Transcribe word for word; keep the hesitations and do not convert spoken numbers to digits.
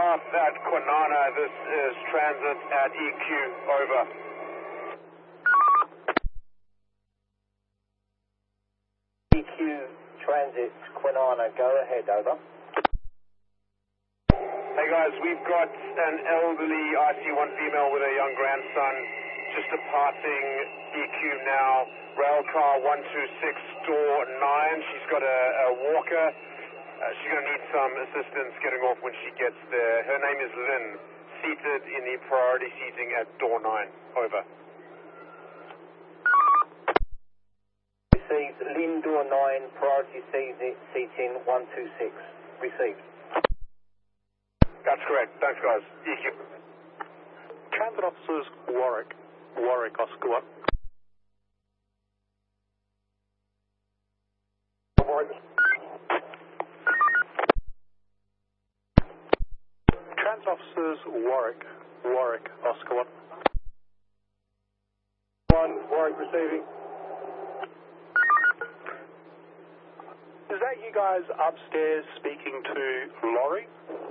South at Kwinana. This is transit at E Q. Over. E Q transit Kwinana. Go ahead. Over. Hey guys, we've got an elderly I C one female with a young grandson just departing E Q now. Rail car one two six, door nine. She's got a, a walker. Uh, she's going to need some assistance getting off when she gets there. Her name is Lynn, seated in the priority seating at door nine. Over. Received. Lynn, door nine, priority seating, seating one two six. Received. That's correct. Thanks, guys. E Q. Transit officers Warwick. Warwick, Oscar one. Warwick. Transit officers Warwick. Warwick, Oscar one. One, Warwick receiving. Is that you guys upstairs speaking to Laurie?